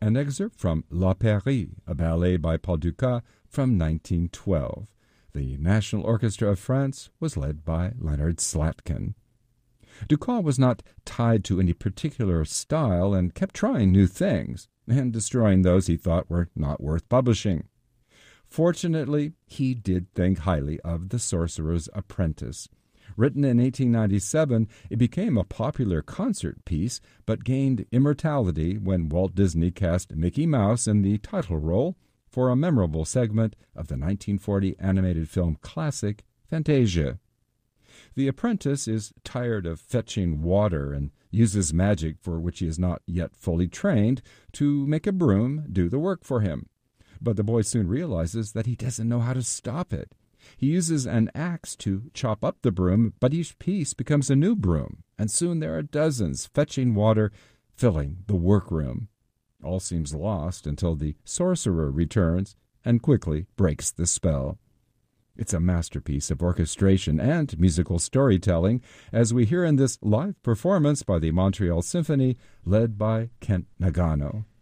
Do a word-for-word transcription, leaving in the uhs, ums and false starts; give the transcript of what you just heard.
an excerpt from La Pairie, a ballet by Paul Dukas from nineteen twelve. The National Orchestra of France was led by Leonard Slatkin. Dukas was not tied to any particular style and kept trying new things and destroying those he thought were not worth publishing. Fortunately, he did think highly of The Sorcerer's Apprentice. Written in eighteen ninety-seven, it became a popular concert piece, but gained immortality when Walt Disney cast Mickey Mouse in the title role for a memorable segment of the nineteen forty animated film classic Fantasia. The apprentice is tired of fetching water and uses magic for which he is not yet fully trained to make a broom do the work for him. But the boy soon realizes that he doesn't know how to stop it. He uses an axe to chop up the broom, but each piece becomes a new broom, and soon there are dozens fetching water, filling the workroom. All seems lost until the sorcerer returns and quickly breaks the spell. It's a masterpiece of orchestration and musical storytelling, as we hear in this live performance by the Montreal Symphony, led by Kent Nagano.